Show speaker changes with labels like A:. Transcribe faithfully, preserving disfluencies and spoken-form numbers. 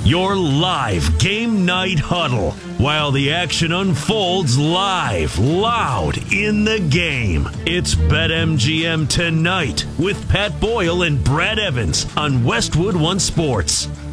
A: your live game night huddle while the action unfolds live, loud in the game. It's BetMGM Tonight with Pat Boyle and Brad Evans on Westwood One Sports.